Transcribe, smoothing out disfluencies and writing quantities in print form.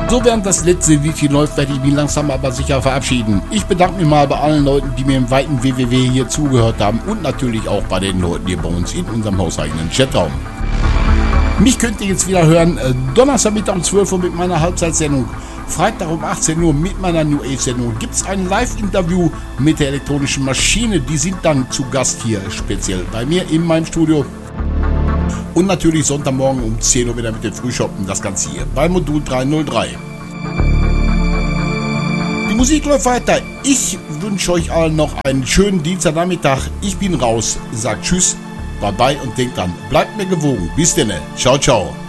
So, während das letzte Liedchen läuft, werde ich mich langsam aber sicher verabschieden. Ich bedanke mich mal bei allen Leuten, die mir im weiten WWW hier zugehört haben und natürlich auch bei den Leuten hier bei uns in unserem hauseigenen Chatraum. Mich könnt ihr jetzt wieder hören, Donnerstagmittag um 12 Uhr mit meiner Halbzeitsendung. Freitag um 18 Uhr mit meiner New Age Sendung gibt es ein Live-Interview mit der elektronischen Maschine. Die sind dann zu Gast hier speziell bei mir in meinem Studio. Und natürlich Sonntagmorgen um 10 Uhr wieder mit dem Frühschoppen, das Ganze hier bei Modul 303. Die Musik läuft weiter. Ich wünsche euch allen noch einen schönen Dienstagnachmittag. Ich bin raus, sagt Tschüss, bye bye und denkt dran, bleibt mir gewogen. Bis denn, ciao, ciao.